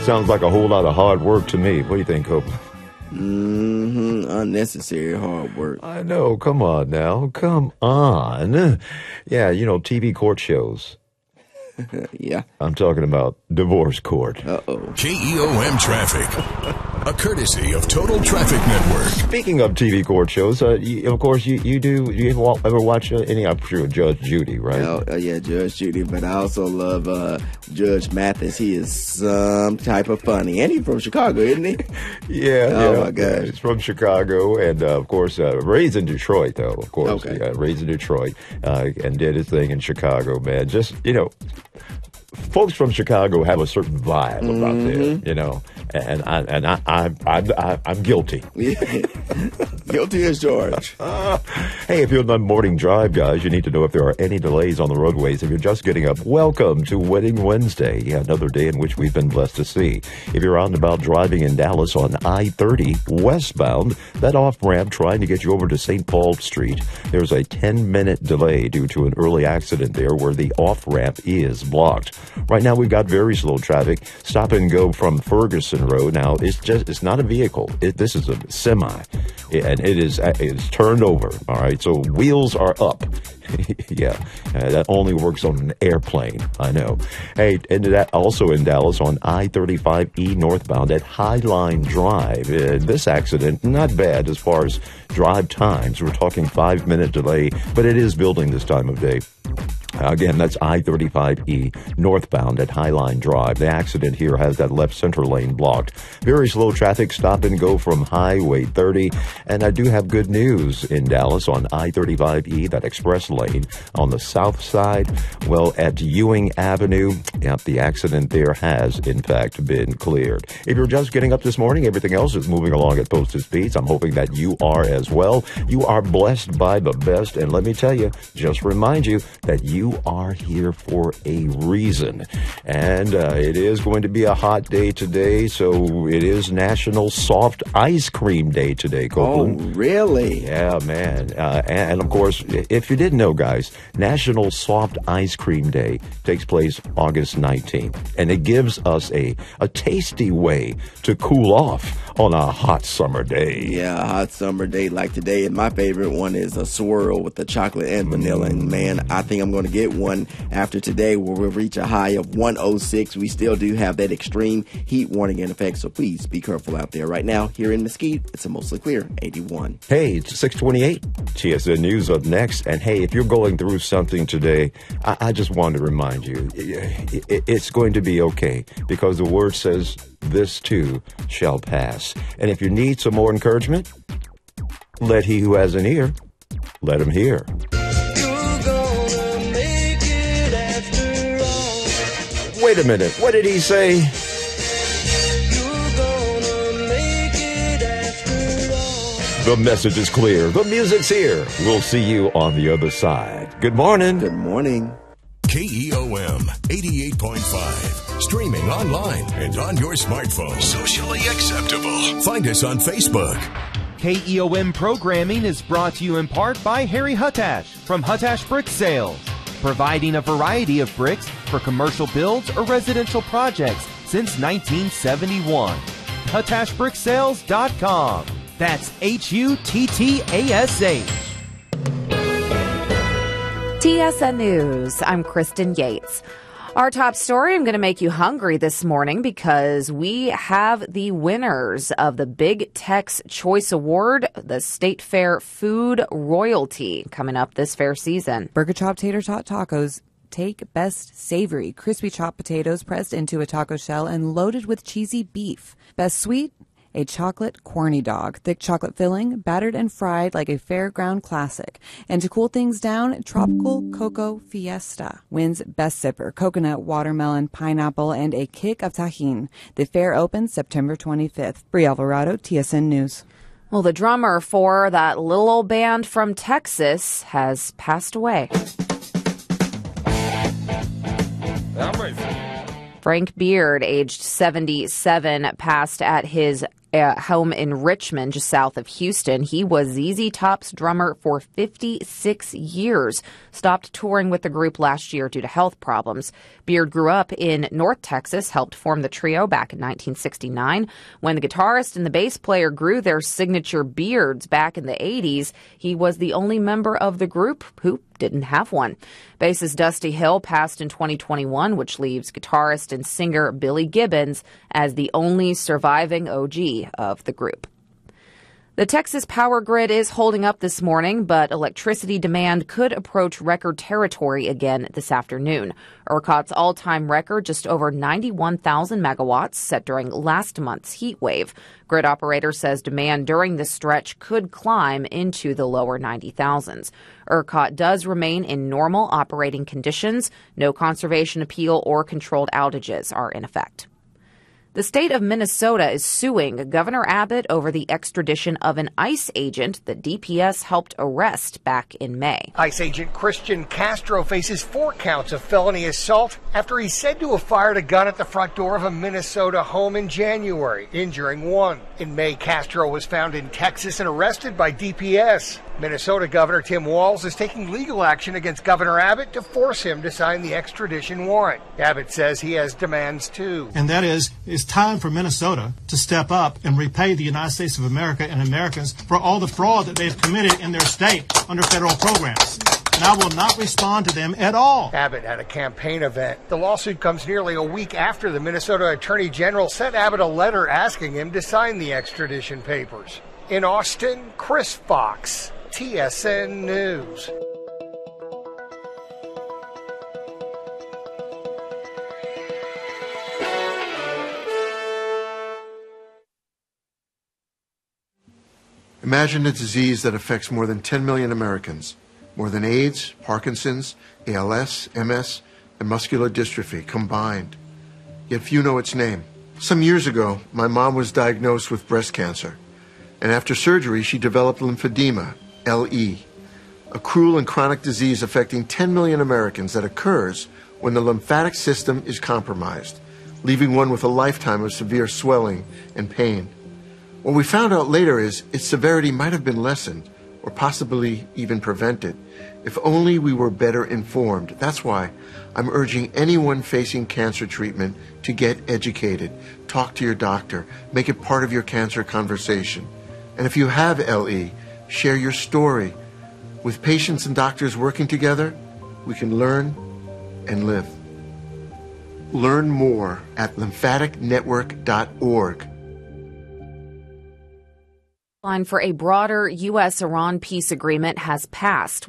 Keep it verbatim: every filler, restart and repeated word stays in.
sounds like a whole lot of hard work to me. What do you think, Copeland? Mm-hmm. Unnecessary hard work. I know. Come on now. Come on. Yeah, you know, T V court shows. Yeah. I'm talking about divorce court. Uh-oh. K E O M Traffic, a courtesy of Total Traffic Network. Speaking of T V court shows, uh, you, of course, you, you do, you ever, ever watch uh, any, I'm sure, Judge Judy, right? Oh, uh, yeah, Judge Judy, but I also love uh, Judge Mathis. He is some type of funny. And he's from Chicago, isn't he? Yeah. Oh, yeah. my gosh. He's from Chicago, and, uh, of course, uh, raised in Detroit, though, of course. Okay. Uh, raised in Detroit, uh, and did his thing in Chicago, man. Just, you know, folks from Chicago have a certain vibe Mm-hmm. about them, you know, and I and I I, I, I I'm guilty. Guilty as charged. Hey, if you're on the morning drive, guys, you need to know if there are any delays on the roadways. If you're just getting up, welcome to Wedding Wednesday, yeah, another day in which we've been blessed to see. If you're on about driving in Dallas on I thirty westbound, that off-ramp trying to get you over to Saint Paul Street, there's a ten-minute delay due to an early accident there where the off-ramp is blocked. Right now, we've got very slow traffic. Stop and go from Ferguson Road. Now, it's just, it's not a vehicle. It, this is a semi, and it is, it's turned over. All right. So wheels are up. Yeah. Uh, that only works on an airplane. I know. Hey, and that also in Dallas on I thirty-five E northbound at Highline Drive. Uh, this accident, not bad as far as drive times. We're talking five minute delay, but it is building this time of day. Again, that's I thirty-five E northbound at Highline Drive. The accident here has that left center lane blocked. Very slow traffic, stop and go from Highway thirty. And I do have good news in Dallas on I thirty-five E, that express lane on the south side. Well, at Ewing Avenue, yep, the accident there has, in fact, been cleared. If you're just getting up this morning, everything else is moving along at posted speeds. I'm hoping that you are as well. You are blessed by the best. And let me tell you, just remind you that you You are here for a reason. And uh, it is going to be a hot day today, so it is National Soft Ice Cream Day today, Copeland. Oh, really? Yeah, man. Uh, and, and, of course, if you didn't know, guys, National Soft Ice Cream Day takes place August nineteenth. And it gives us a, a tasty way to cool off on a hot summer day. Yeah, a hot summer day like today. And my favorite one is a swirl with the chocolate and vanilla. And, man, I think I'm going to get one after today where we'll reach a high of one oh six. We still do have that extreme heat warning in effect, so please be careful out there. Right now, here in Mesquite, it's a mostly clear eighty-one. Hey, it's six twenty-eight. T S N News up next. And hey, if you're going through something today, I, I just wanted to remind you, it, it, it's going to be okay, because the word says this too shall pass. And if you need some more encouragement, let he who has an ear, let him hear. Wait a minute. What did he say? You're gonna make it after all. The message is clear. The music's here. We'll see you on the other side. Good morning. Good morning. K E O M eighty-eight point five. Streaming online and on your smartphone. Socially acceptable. Find us on Facebook. K E O M programming is brought to you in part by Harry Huttash from Huttash Brick Sales, providing a variety of bricks for commercial builds or residential projects since nineteen seventy-one. Huttash Brick Sales dot com. That's H U T T A S H. T S N News, I'm Kristen Yates. Our top story, I'm going to make you hungry this morning because we have the winners of the Big Tex Choice Award, the State Fair Food Royalty, coming up this fair season. Burger Chop Tater Tot Tacos take Best Savory, crispy chopped potatoes pressed into a taco shell and loaded with cheesy beef. Best Sweet, a chocolate corny dog, thick chocolate filling, battered and fried like a fairground classic. And to cool things down, Tropical Cocoa Fiesta wins Best Sipper, coconut, watermelon, pineapple, and a kick of tajin. The fair opens September twenty-fifth. Bri Alvarado, T S N News. Well, the drummer for that little old band from Texas has passed away. Frank Beard, aged seventy-seven, passed at his uh, home in Richmond, just south of Houston. He was Z Z Top's drummer for fifty-six years, stopped touring with the group last year due to health problems. Beard grew up in North Texas, helped form the trio back in nineteen sixty-nine. When the guitarist and the bass player grew their signature beards back in the eighties, he was the only member of the group who didn't have one. Bassist Dusty Hill passed in twenty twenty-one, which leaves guitarist and singer Billy Gibbons as the only surviving O G of the group. The Texas power grid is holding up this morning, but electricity demand could approach record territory again this afternoon. ERCOT's all-time record, just over ninety-one thousand megawatts, set during last month's heat wave. Grid operator says demand during this stretch could climb into the lower ninety thousands. ERCOT does remain in normal operating conditions. No conservation appeal or controlled outages are in effect. The state of Minnesota is suing Governor Abbott over the extradition of an ICE agent that D P S helped arrest back in May. ICE agent Christian Castro faces four counts of felony assault after he's said to have fired a gun at the front door of a Minnesota home in January, injuring one. In May, Castro was found in Texas and arrested by D P S. Minnesota Governor Tim Walz is taking legal action against Governor Abbott to force him to sign the extradition warrant. Abbott says he has demands too. And that is, it's time for Minnesota to step up and repay the United States of America and Americans for all the fraud that they've committed in their state under federal programs. And I will not respond to them at all. Abbott had a campaign event. The lawsuit comes nearly a week after the Minnesota Attorney General sent Abbott a letter asking him to sign the extradition papers. In Austin, Chris Fox, T S N News. Imagine a disease that affects more than ten million Americans, more than AIDS, Parkinson's, A L S, M S, and muscular dystrophy combined. Yet few know its name. Some years ago, my mom was diagnosed with breast cancer, and after surgery, she developed lymphedema, L E, a cruel and chronic disease affecting ten million Americans that occurs when the lymphatic system is compromised, leaving one with a lifetime of severe swelling and pain. What we found out later is its severity might have been lessened or possibly even prevented if only we were better informed. That's why I'm urging anyone facing cancer treatment to get educated, talk to your doctor, make it part of your cancer conversation. And if you have L E, share your story. With patients and doctors working together, we can learn and live. Learn more at lymphatic network dot org. Line for a broader U S Iran peace agreement has passed.